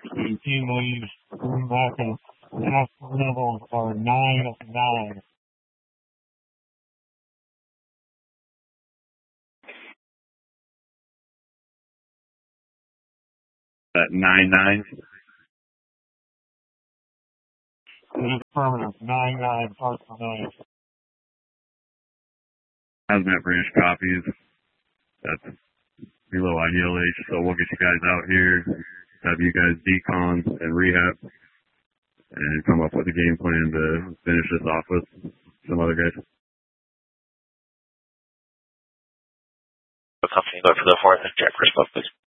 The team leads Green Mountain. Last levels are 9-9. At 9-9. It is permanent. 9-9 parts per million. How's that British copies? That's below ideal age, so we'll get you guys out here, have you guys decon and rehab, and come up with a game plan to finish this off with some other guys. What company go for the fourth? Jack, please.